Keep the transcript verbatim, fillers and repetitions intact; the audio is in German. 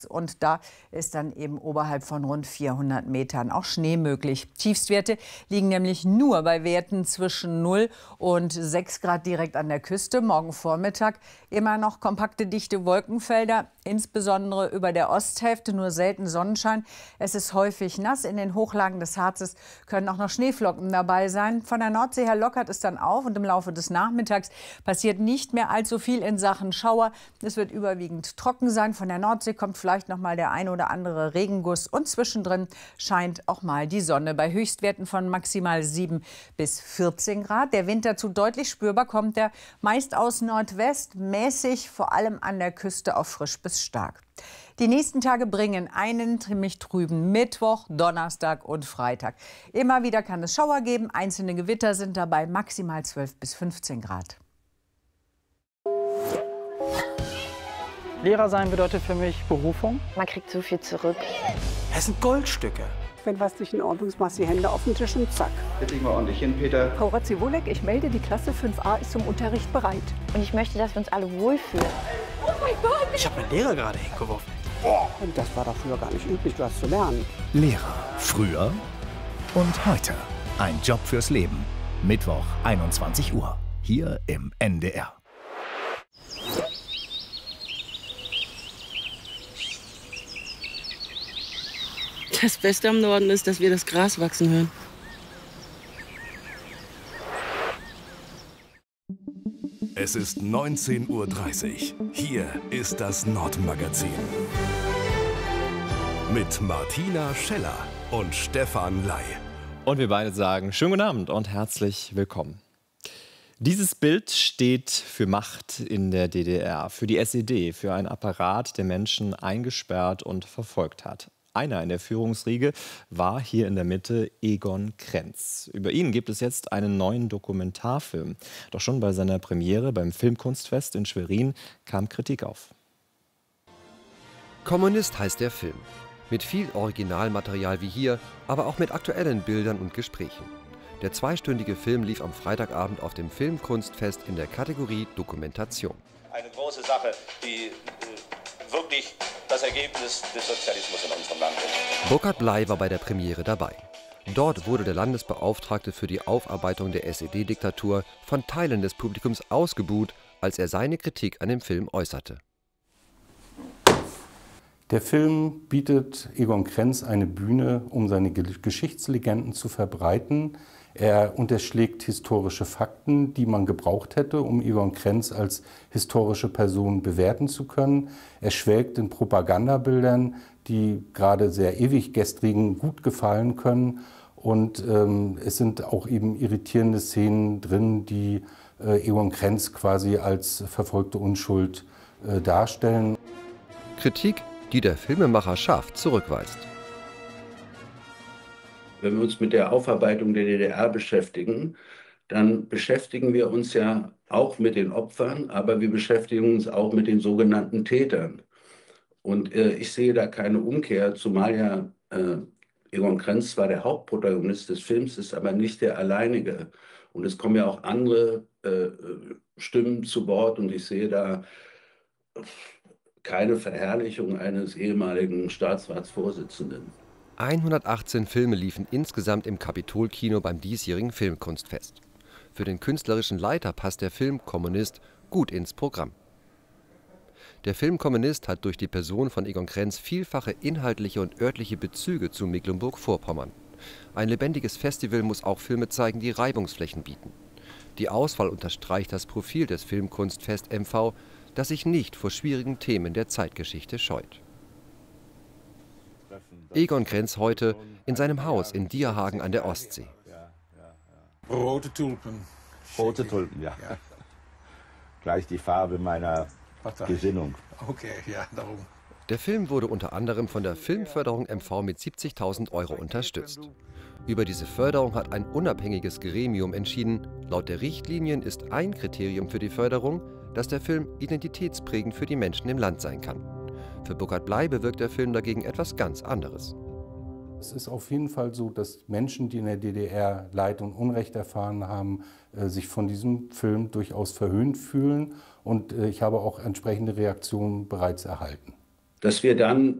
Und da ist dann eben oberhalb von rund vierhundert Metern auch Schnee möglich. Tiefstwerte liegen nämlich nur bei Werten zwischen null und sechs Grad direkt an der Küste. Morgen Vormittag immer noch kompakte, dichte Wolkenfelder, insbesondere über der Osthälfte, nur selten Sonnenschein. Es ist häufig nass. In den Hochlagen des Harzes können auch noch Schneeflocken dabei sein. Von der Nordsee her lockert es dann auf und im Laufe des Nachmittags passiert nicht mehr allzu viel in Sachen Schauer. Es wird überwiegend trocken sein. Von der Nordsee kommt vielleicht noch mal der ein oder andere Regenguss und zwischendrin scheint auch mal die Sonne. Bei Höchstwerten von maximal sieben bis vierzehn Grad. Der Wind dazu deutlich spürbar kommt er meist aus Nordwest, mäßig vor allem an der Küste auf frisch bis stark. Die nächsten Tage bringen einen ziemlich trüben Mittwoch, Donnerstag und Freitag. Immer wieder kann es Schauer geben, einzelne Gewitter sind dabei, maximal zwölf bis fünfzehn Grad. Lehrer sein bedeutet für mich Berufung. Man kriegt so viel zurück. Es sind Goldstücke. Wenn was nicht in Ordnung ist, machst du die Hände auf den Tisch und zack. Jetzt leg mal ordentlich hin, Peter. Frau Ratzi-Wolek, ich melde, die Klasse fünf a ist zum Unterricht bereit. Und ich möchte, dass wir uns alle wohlfühlen. Oh mein Gott! Ich habe meinen Lehrer gerade hingeworfen. Und das war doch früher gar nicht üblich, was zu lernen. Lehrer. Früher und heute. Ein Job fürs Leben. Mittwoch, einundzwanzig Uhr. Hier im N D R. Das Beste am Norden ist, dass wir das Gras wachsen hören. Es ist neunzehn Uhr dreißig. Hier ist das Nordmagazin. Mit Martina Scheller und Stefan Ley. Und wir beide sagen schönen guten Abend und herzlich willkommen. Dieses Bild steht für Macht in der D D R, für die S E D, für einen Apparat, der Menschen eingesperrt und verfolgt hat. Einer in der Führungsriege war hier in der Mitte Egon Krenz. Über ihn gibt es jetzt einen neuen Dokumentarfilm. Doch schon bei seiner Premiere beim Filmkunstfest in Schwerin kam Kritik auf. Kommunist heißt der Film. Mit viel Originalmaterial wie hier, aber auch mit aktuellen Bildern und Gesprächen. Der zweistündige Film lief am Freitagabend auf dem Filmkunstfest in der Kategorie Dokumentation. Eine große Sache, die äh, wirklich das Ergebnis des Sozialismus in unserem Land ist. Burkhard Bley war bei der Premiere dabei. Dort wurde der Landesbeauftragte für die Aufarbeitung der S E D-Diktatur von Teilen des Publikums ausgebuht, als er seine Kritik an dem Film äußerte. Der Film bietet Egon Krenz eine Bühne, um seine Geschichtslegenden zu verbreiten. Er unterschlägt historische Fakten, die man gebraucht hätte, um Egon Krenz als historische Person bewerten zu können. Er schwelgt in Propagandabildern, die gerade sehr ewiggestrigen gut gefallen können. Und ähm, es sind auch eben irritierende Szenen drin, die äh, Egon Krenz quasi als verfolgte Unschuld äh, darstellen. Kritik, die der Filmemacher scharf zurückweist. Wenn wir uns mit der Aufarbeitung der D D R beschäftigen, dann beschäftigen wir uns ja auch mit den Opfern, aber wir beschäftigen uns auch mit den sogenannten Tätern. Und äh, ich sehe da keine Umkehr, zumal ja äh, Egon Krenz zwar der Hauptprotagonist des Films ist, aber nicht der alleinige. Und es kommen ja auch andere äh, Stimmen zu Wort und ich sehe da keine Verherrlichung eines ehemaligen Staatsratsvorsitzenden. hundertachtzehn Filme liefen insgesamt im Kapitol-Kino beim diesjährigen Filmkunstfest. Für den künstlerischen Leiter passt der Film Kommunist gut ins Programm. Der Film Kommunist hat durch die Person von Egon Krenz vielfache inhaltliche und örtliche Bezüge zu Mecklenburg-Vorpommern. Ein lebendiges Festival muss auch Filme zeigen, die Reibungsflächen bieten. Die Auswahl unterstreicht das Profil des Filmkunstfest M V, das sich nicht vor schwierigen Themen der Zeitgeschichte scheut. Egon Krenz heute in seinem Haus in Dierhagen an der Ostsee. Rote Tulpen. Rote Tulpen, ja. ja. Gleich die Farbe meiner Partei. Gesinnung. Okay, ja, darum. Der Film wurde unter anderem von der Filmförderung M V mit siebzigtausend Euro unterstützt. Über diese Förderung hat ein unabhängiges Gremium entschieden. Laut der Richtlinien ist ein Kriterium für die Förderung, dass der Film identitätsprägend für die Menschen im Land sein kann. Für Burkhard Bley bewirkt der Film dagegen etwas ganz anderes. Es ist auf jeden Fall so, dass Menschen, die in der D D R Leid und Unrecht erfahren haben, sich von diesem Film durchaus verhöhnt fühlen. Und ich habe auch entsprechende Reaktionen bereits erhalten. dass wir dann